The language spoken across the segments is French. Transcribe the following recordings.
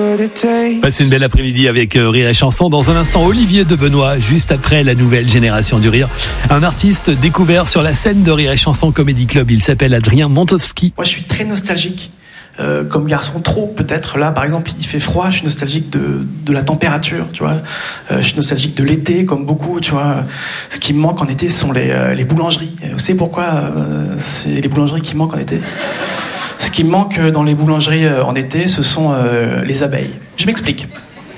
Passez une belle après-midi avec Rire et Chanson. Dans un instant, Olivier de Benoît, juste après la nouvelle génération du rire. Un artiste découvert sur la scène de Rire et Chanson Comedy Club. Il s'appelle Adrien Montowski. Moi, je suis très nostalgique. Comme garçon, trop peut-être. Là, par exemple, il fait froid, je suis nostalgique de la température, tu vois. Je suis nostalgique de l'été, comme beaucoup, tu vois. Ce qui me manque en été, ce sont les boulangeries. Vous savez pourquoi c'est les boulangeries qui me manquent en été ? Ce qui me manque dans les boulangeries en été, ce sont les abeilles. Je m'explique.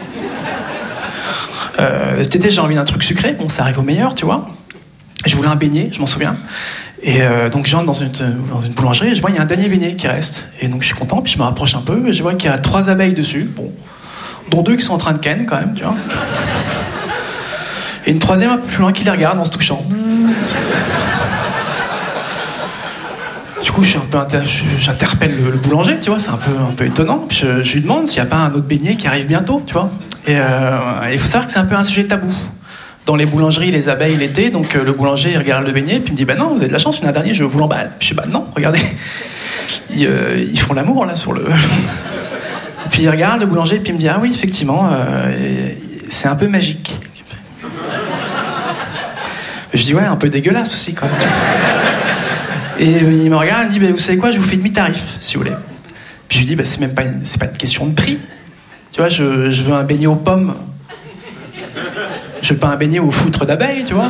Cet été, j'ai envie d'un truc sucré. Bon, ça arrive au meilleur, tu vois. Je voulais un beignet, je m'en souviens. Et donc j'entre dans une boulangerie et je vois il y a un dernier beignet qui reste. Et donc je suis content, puis je me rapproche un peu et je vois qu'il y a 3 abeilles dessus, bon, dont 2 qui sont en train de ken quand même, tu vois. Et une 3e un peu plus loin qui les regarde en se touchant. Du coup, j'interpelle le boulanger, tu vois, c'est un peu étonnant. Puis je lui demande s'il n'y a pas un autre beignet qui arrive bientôt, tu vois. Et il faut savoir que c'est un peu un sujet tabou. Dans les boulangeries, les abeilles l'été, donc le boulanger il regarde le beignet, puis il me dit bah non, vous avez de la chance, il y en a un dernier, je vous l'emballe. Puis je dis bah non, regardez, ils font l'amour là sur le. Puis il regarde le boulanger, puis il me dit ah oui, effectivement, c'est un peu magique. Je dis ouais, un peu dégueulasse aussi quand même. Et il me regarde, il me dit bah, vous savez quoi, je vous fais demi-tarif si vous voulez. Puis je lui dis bah c'est pas une question de prix, tu vois, je veux un beignet aux pommes. Je veux pas un beignet au foutre d'abeilles, tu vois.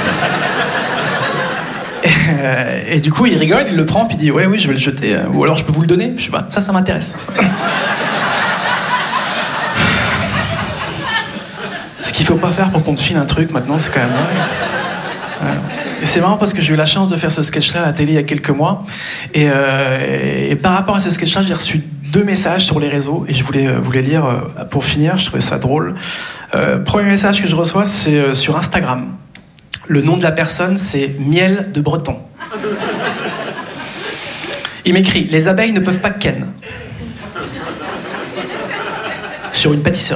Et du coup, il rigole, il le prend, puis il dit ouais, oui, je vais le jeter. Ou alors je peux vous le donner. Je sais pas, ça m'intéresse. Ce qu'il faut pas faire pour qu'on te file un truc maintenant, c'est quand même vrai. Et c'est marrant parce que j'ai eu la chance de faire ce sketch-là à la télé il y a quelques mois. Et par rapport à ce sketch-là, j'ai reçu 2 messages sur les réseaux et je voulais vous les lire pour finir, je trouvais ça drôle. Premier message que je reçois, c'est sur Instagram. Le nom de la personne, c'est Miel de Breton. Il m'écrit « Les abeilles ne peuvent pas ken » sur une pâtisserie.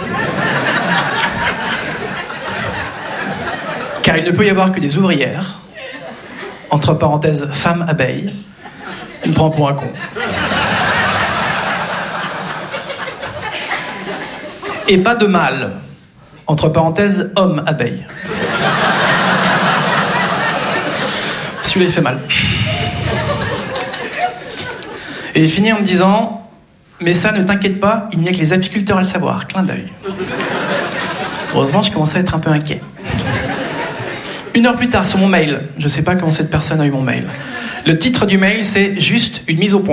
Car il ne peut y avoir que des ouvrières, entre parenthèses, femmes abeilles. Il me prend pour un con. Et pas de mâle, entre parenthèses, homme abeille. Celui-là, il fait mal. Et il finit en me disant « Mais ça, ne t'inquiète pas, il n'y a que les apiculteurs à le savoir. » Clin d'œil. Heureusement, je commençais à être un peu inquiet. 1 heure plus tard, sur mon mail, je sais pas comment cette personne a eu mon mail. Le titre du mail, c'est « Juste une mise au point ».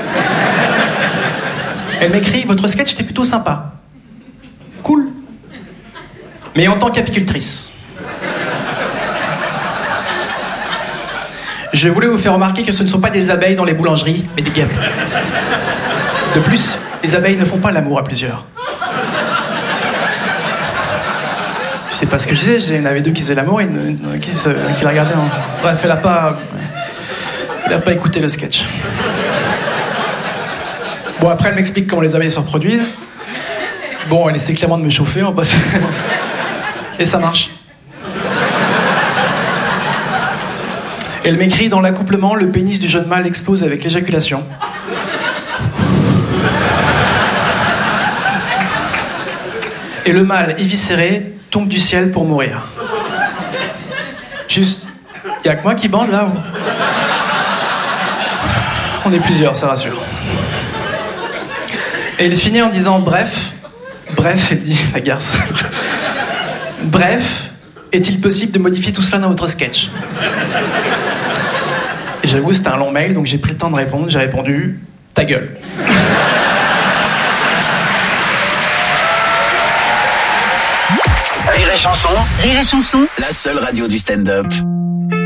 Elle m'écrit « Votre sketch était plutôt sympa. » Cool. Mais en tant qu'apicultrice. Je voulais vous faire remarquer que ce ne sont pas des abeilles dans les boulangeries, mais des guêpes. De plus, les abeilles ne font pas l'amour à plusieurs. Je sais pas ce que je disais, il y en avait 2 qui faisaient l'amour et une qui la regardait en... Bref, elle a pas écouté le sketch. Bon, après, elle m'explique comment les abeilles se reproduisent. Bon, elle essaie clairement de me chauffer, on passe... Et ça marche. Elle m'écrit dans l'accouplement, le pénis du jeune mâle explose avec l'éjaculation. Et le mâle, éviscéré, tombe du ciel pour mourir. Juste, y'a que moi qui bande là ou... On est plusieurs, ça rassure. Et il finit en disant bref, elle dit, la garce. Bref, est-il possible de modifier tout cela dans votre sketch ? Et j'avoue, c'était un long mail, donc j'ai pris le temps de répondre. J'ai répondu, ta gueule. Rire et Chanson. Rire et Chanson. La seule radio du stand-up.